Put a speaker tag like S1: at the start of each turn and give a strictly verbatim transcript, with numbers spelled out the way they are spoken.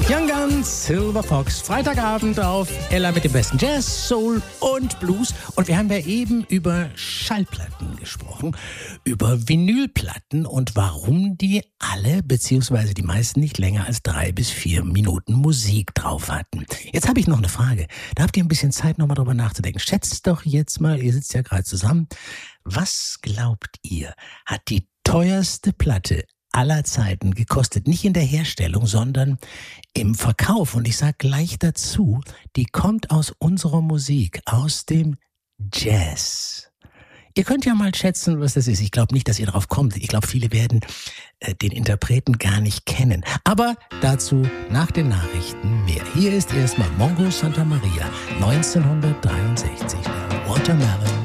S1: Young Guns, Silver Fox, Freitagabend auf Ella mit dem besten Jazz, Soul und Blues. Und wir haben ja eben über Schallplatten gesprochen, über Vinylplatten und warum die alle, beziehungsweise die meisten nicht länger als drei bis vier Minuten Musik drauf hatten. Jetzt habe ich noch eine Frage. Da habt ihr ein bisschen Zeit, nochmal drüber nachzudenken. Schätzt doch jetzt mal, ihr sitzt ja gerade zusammen. Was glaubt ihr, hat die teuerste Platte aller Zeiten gekostet? Nicht in der Herstellung, sondern im Verkauf. Und ich sage gleich dazu, die kommt aus unserer Musik, aus dem Jazz. Ihr könnt ja mal schätzen, was das ist. Ich glaube nicht, dass ihr drauf kommt. Ich glaube, viele werden äh, den Interpreten gar nicht kennen. Aber dazu nach den Nachrichten mehr. Hier ist erstmal Mongo Santa Maria, neunzehnhundertdreiundsechzig, Watermelon.